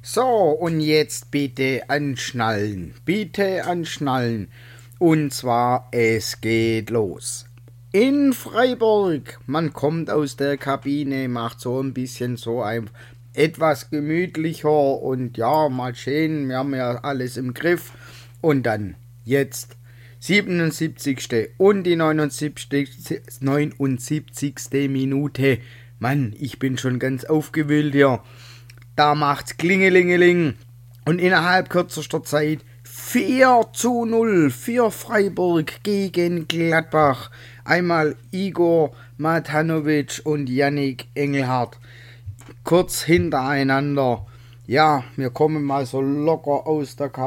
So, und jetzt bitte anschnallen. Bitte anschnallen. Und zwar, es geht los. In Freiburg. Man kommt aus der Kabine, macht so ein bisschen so ein etwas gemütlicher und ja, mal sehen, wir haben ja alles im Griff. Und dann jetzt 77. und die 79. Minute. Mann, ich bin schon ganz aufgewühlt hier. Da macht's Klingelingeling. Und innerhalb kürzester Zeit 4:0 für Freiburg gegen Gladbach. Einmal Igor Matanovic und Yannick Engelhardt. Kurz hintereinander. Ja, wir kommen mal so locker aus der Kabine.